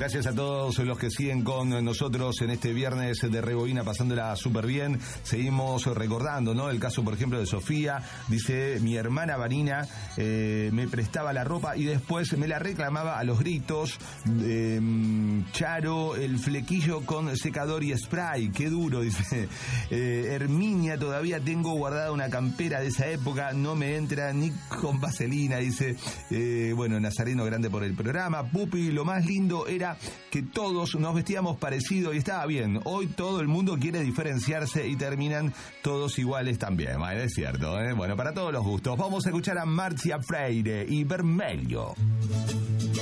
Gracias a todos los que siguen con nosotros en este viernes de Rebobina, pasándola súper bien. Seguimos recordando, ¿no? El caso, por ejemplo, de Sofía. Dice, mi hermana Vanina me prestaba la ropa y después me la reclamaba a los gritos. Charo, el flequillo con secador y spray. Qué duro, dice. Herminia, todavía tengo guardada una campera de esa época. No me entra ni con vaselina, dice. Bueno, Nazareno, grande por el programa. Pupi, lo más lindo era que todos nos vestíamos parecido y estaba bien. Hoy todo el mundo quiere diferenciarse y terminan todos iguales también. Bueno, es cierto, ¿eh? Bueno, para todos los gustos. Vamos a escuchar a Marcia Freire y Vermelho.